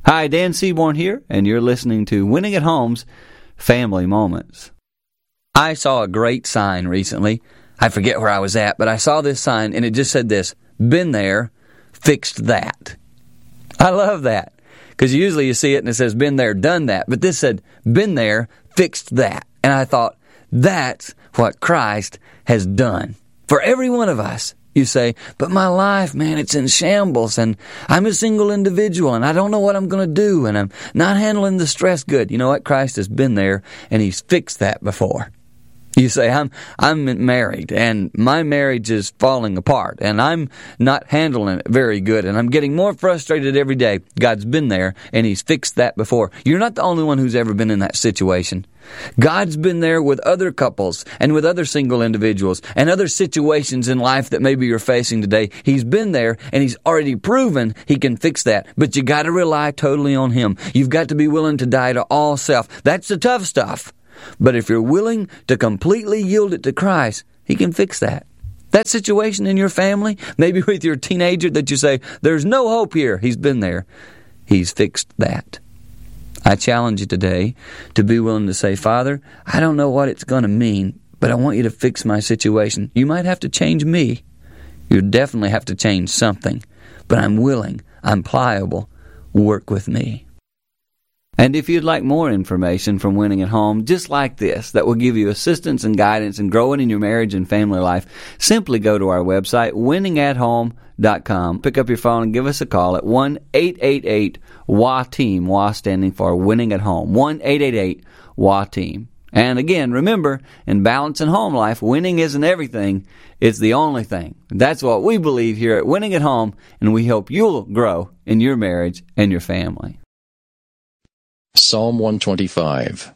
Hi, Dan Seaborn here, and you're listening to Winning at Home's Family Moments. I saw a great sign recently. I forget where I was at, but I saw this sign, and it just said this: been there, fixed that. I love that, because usually you see it and it says been there, done that, but this said been there, fixed that. And I thought, that's what Christ has done for every one of us. You say, but my life, man, it's in shambles, and I'm a single individual, and I don't know what I'm going to do, and I'm not handling the stress good. You know what? Christ has been there, and He's fixed that before. You say, I'm married, and my marriage is falling apart, and I'm not handling it very good, and I'm getting more frustrated every day. God's been there, and He's fixed that before. You're not the only one who's ever been in that situation. God's been there with other couples and with other single individuals and other situations in life that maybe you're facing today. He's been there, and He's already proven He can fix that. But you got to rely totally on Him. You've got to be willing to die to all self. That's the tough stuff. But if you're willing to completely yield it to Christ, He can fix that. That situation in your family, maybe with your teenager that you say, there's no hope here. He's been there. He's fixed that. I challenge you today to be willing to say, Father, I don't know what it's going to mean, but I want You to fix my situation. You might have to change me. You definitely have to change something. But I'm willing. I'm pliable. Work with me. And if you'd like more information from Winning at Home, just like this, that will give you assistance and guidance in growing in your marriage and family life, simply go to our website, winningathome.com. Pick up your phone and give us a call at 1-888-WA-TEAM, WA standing for Winning at Home, 1-888-WA-TEAM. And again, remember, in balance and home life, winning isn't everything, it's the only thing. That's what we believe here at Winning at Home, and we hope you'll grow in your marriage and your family. Psalm 125.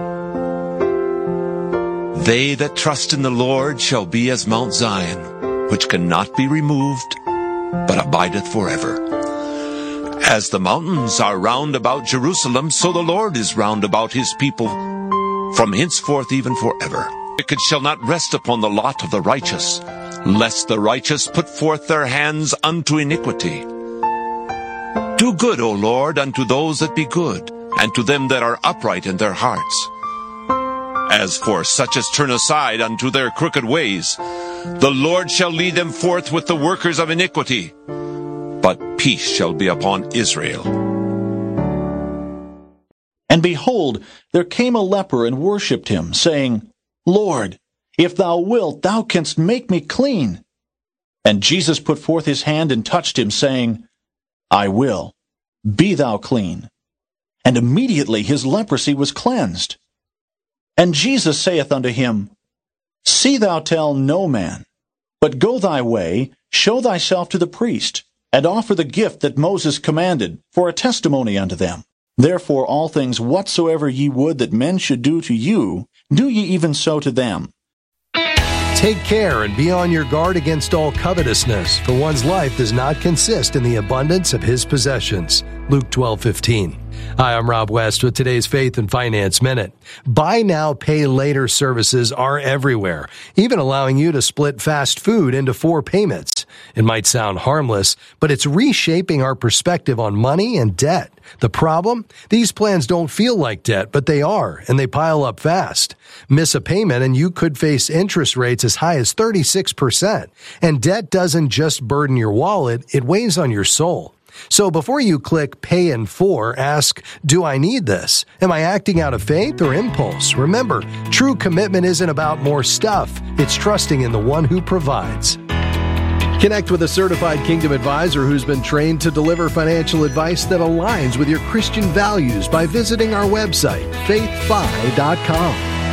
They that trust in the Lord shall be as Mount Zion, which cannot be removed, but abideth forever. As the mountains are round about Jerusalem, so the Lord is round about His people, from henceforth even forever. Wicked shall not rest upon the lot of the righteous, lest the righteous put forth their hands unto iniquity. Do good, O Lord, unto those that be good, and to them that are upright in their hearts. As for such as turn aside unto their crooked ways, the Lord shall lead them forth with the workers of iniquity, but peace shall be upon Israel. And behold, there came a leper and worshipped Him, saying, Lord, if Thou wilt, Thou canst make me clean. And Jesus put forth His hand and touched him, saying, I will, be thou clean. And immediately his leprosy was cleansed. And Jesus saith unto him, See thou tell no man, but go thy way, show thyself to the priest, and offer the gift that Moses commanded, for a testimony unto them. Therefore all things whatsoever ye would that men should do to you, do ye even so to them. Take care and be on your guard against all covetousness, for one's life does not consist in the abundance of his possessions. Luke 12:15. Hi, I'm Rob West with today's Faith and Finance Minute. Buy now, pay later services are everywhere, even allowing you to split fast food into 4 payments. It might sound harmless, but it's reshaping our perspective on money and debt. The problem? These plans don't feel like debt, but they are, and they pile up fast. Miss a payment and you could face interest rates as high as 36%. And debt doesn't just burden your wallet, it weighs on your soul. So before you click Pay in 4, ask, do I need this? Am I acting out of faith or impulse? Remember, true commitment isn't about more stuff. It's trusting in the one who provides. Connect with a certified Kingdom advisor who's been trained to deliver financial advice that aligns with your Christian values by visiting our website, faithfi.com.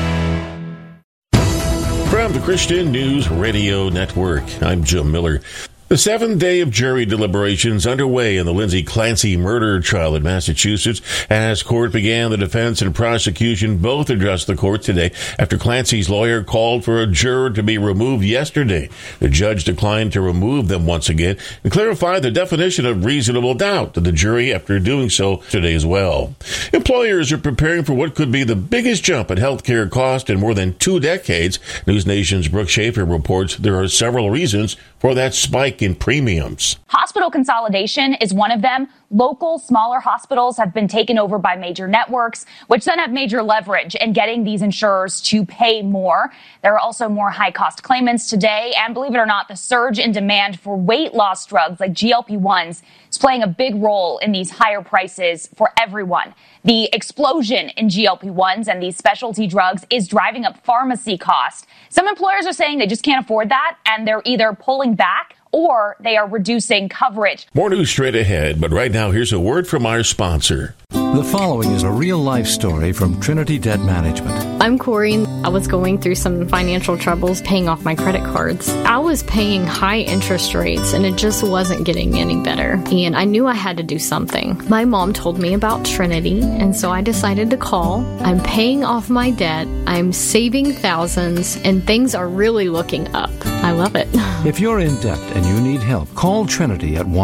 From the Christian News Radio Network, I'm Jim Miller. The 7th day of jury deliberations underway in the Lindsay Clancy murder trial in Massachusetts. As court began, the defense and prosecution both addressed the court today after Clancy's lawyer called for a juror to be removed yesterday. The judge declined to remove them once again and clarified the definition of reasonable doubt to the jury after doing so today as well. Employers are preparing for what could be the biggest jump in healthcare cost in more than 2 decades. News Nation's Brooke Schaefer reports there are several reasons for that spike hike in premiums. Hospital consolidation is one of them. Local, smaller hospitals have been taken over by major networks, which then have major leverage in getting these insurers to pay more. There are also more high-cost claimants today, and believe it or not, the surge in demand for weight loss drugs like GLP-1s is playing a big role in these higher prices for everyone. The explosion in GLP-1s and these specialty drugs is driving up pharmacy costs. Some employers are saying they just can't afford that, and they're either pulling back or they are reducing coverage. More news straight ahead, but right now here's a word from our sponsor. The following is a real-life story from Trinity Debt Management. I'm Corey. I was going through some financial troubles paying off my credit cards. I was paying high interest rates, and it just wasn't getting any better. And I knew I had to do something. My mom told me about Trinity, and so I decided to call. I'm paying off my debt. I'm saving thousands, and things are really looking up. I love it. If you're in debt and you need help, call Trinity at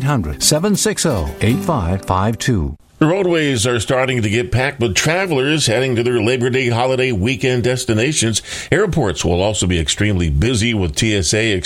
1-800-760-8552. The roadways are starting to get packed with travelers heading to their Labor Day holiday weekend destinations. Airports will also be extremely busy with TSA